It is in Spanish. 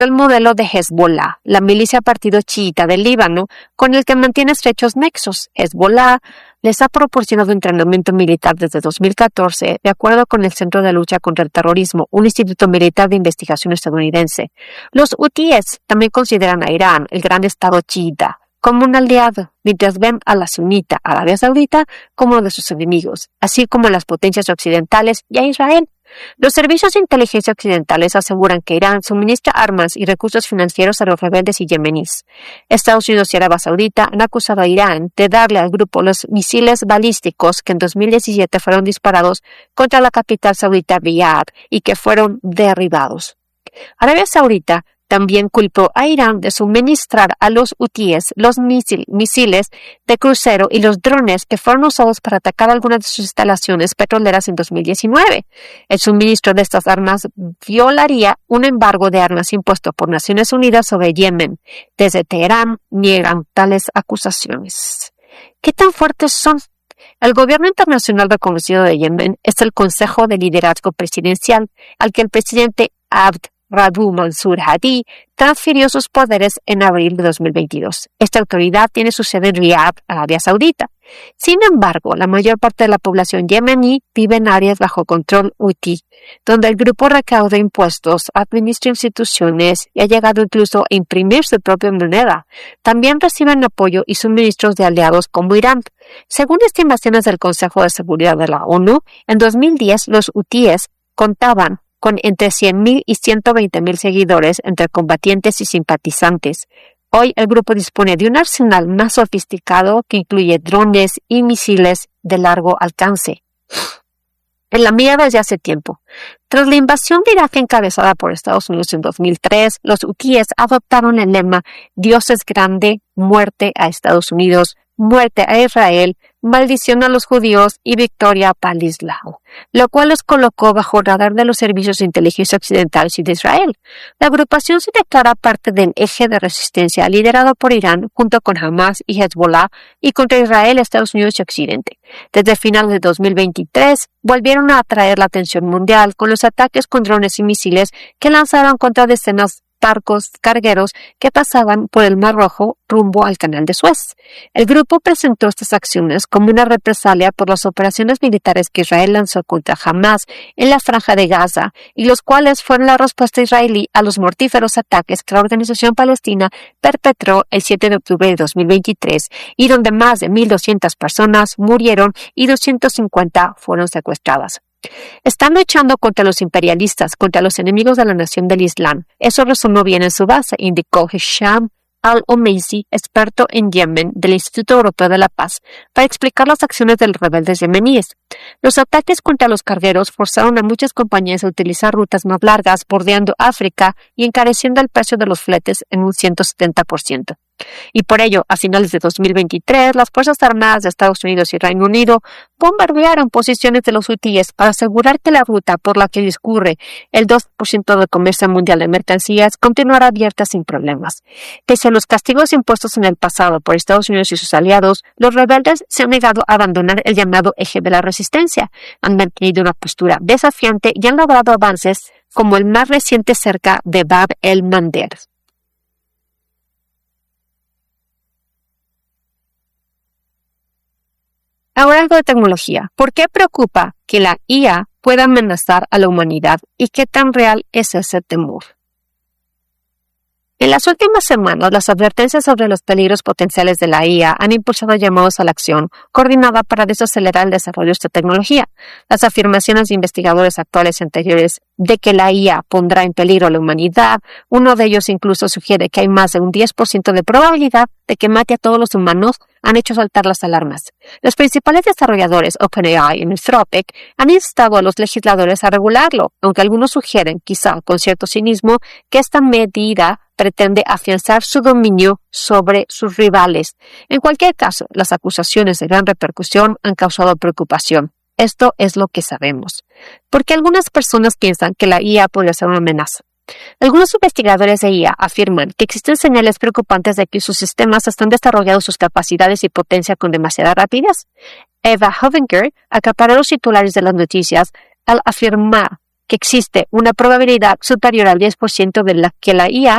el modelo de Hezbollah, la milicia partido chiita del Líbano, con el que mantiene estrechos nexos. Hezbollah les ha proporcionado entrenamiento militar desde 2014, de acuerdo con el Centro de Lucha contra el Terrorismo, un instituto militar de investigación estadounidense. Los hutíes también consideran a Irán, el gran estado chiita, como un aliado, mientras ven a la sunita Arabia Saudita como uno de sus enemigos, así como a las potencias occidentales y a Israel. Los servicios de inteligencia occidentales aseguran que Irán suministra armas y recursos financieros a los rebeldes y yemeníes. Estados Unidos y Arabia Saudita han acusado a Irán de darle al grupo los misiles balísticos que en 2017 fueron disparados contra la capital saudita Riyadh y que fueron derribados. Arabia Saudita también culpó a Irán de suministrar a los hutíes los misiles de crucero y los drones que fueron usados para atacar algunas de sus instalaciones petroleras en 2019. El suministro de estas armas violaría un embargo de armas impuesto por Naciones Unidas sobre Yemen. Desde Teherán niegan tales acusaciones. ¿Qué tan fuertes son? El gobierno internacional reconocido de Yemen es el Consejo de Liderazgo Presidencial, al que el presidente Abd Rabu Mansur Hadi transfirió sus poderes en abril de 2022. Esta autoridad tiene su sede en Riyadh, Arabia Saudita. Sin embargo, la mayor parte de la población yemení vive en áreas bajo control hutí, donde el grupo recauda impuestos, administra instituciones y ha llegado incluso a imprimir su propia moneda. También reciben apoyo y suministros de aliados como Irán. Según estimaciones del Consejo de Seguridad de la ONU, en 2010 los hutíes contaban con entre 100.000 y 120.000 seguidores entre combatientes y simpatizantes. Hoy el grupo dispone de un arsenal más sofisticado que incluye drones y misiles de largo alcance. En la mira desde hace tiempo. Tras la invasión de Irak encabezada por Estados Unidos en 2003, los hutíes adoptaron el lema «Dios es grande, muerte a Estados Unidos, muerte a Israel, maldición a los judíos y victoria para el Islam», lo cual los colocó bajo el radar de los servicios de inteligencia occidentales y de Israel. La agrupación se declara parte del eje de resistencia liderado por Irán junto con Hamas y Hezbollah y contra Israel, Estados Unidos y Occidente. Desde finales de 2023 volvieron a atraer la atención mundial con los ataques con drones y misiles que lanzaron contra decenas barcos cargueros que pasaban por el Mar Rojo rumbo al Canal de Suez. El grupo presentó estas acciones como una represalia por las operaciones militares que Israel lanzó contra Hamas en la Franja de Gaza y los cuales fueron la respuesta israelí a los mortíferos ataques que la organización palestina perpetró el 7 de octubre de 2023 y donde más de 1.200 personas murieron y 250 fueron secuestradas. Están luchando contra los imperialistas, contra los enemigos de la nación del Islam. Eso resonó bien en su base, indicó Hisham al-Omeisi, experto en Yemen del Instituto Europeo de la Paz, para explicar las acciones de los rebeldes yemeníes. Los ataques contra los cargueros forzaron a muchas compañías a utilizar rutas más largas bordeando África y encareciendo el precio de los fletes en un 170%. Y por ello, a finales de 2023, las Fuerzas Armadas de Estados Unidos y Reino Unido bombardearon posiciones de los hutíes para asegurar que la ruta por la que discurre el 2% del comercio mundial de mercancías continuará abierta sin problemas. Pese a los castigos impuestos en el pasado por Estados Unidos y sus aliados, los rebeldes se han negado a abandonar el llamado eje de la resistencia, han mantenido una postura desafiante y han logrado avances como el más reciente cerca de Bab el-Mandeb. Ahora algo de tecnología. ¿Por qué preocupa que la IA pueda amenazar a la humanidad y qué tan real es ese temor? En las últimas semanas, las advertencias sobre los peligros potenciales de la IA han impulsado llamados a la acción coordinada para desacelerar el desarrollo de esta tecnología. Las afirmaciones de investigadores actuales y anteriores de que la IA pondrá en peligro a la humanidad, uno de ellos incluso sugiere que hay más de un 10% de probabilidad de que mate a todos los humanos, han hecho saltar las alarmas. Los principales desarrolladores, OpenAI y Anthropic, han instado a los legisladores a regularlo, aunque algunos sugieren, quizá con cierto cinismo, que esta medida pretende afianzar su dominio sobre sus rivales. En cualquier caso, las acusaciones de gran repercusión han causado preocupación. Esto es lo que sabemos. Porque algunas personas piensan que la IA podría ser una amenaza. Algunos investigadores de IA afirman que existen señales preocupantes de que sus sistemas están desarrollando sus capacidades y potencia con demasiada rapidez. Eva Hovinger acaparó los titulares de las noticias al afirmar que existe una probabilidad superior al 10% de que la IA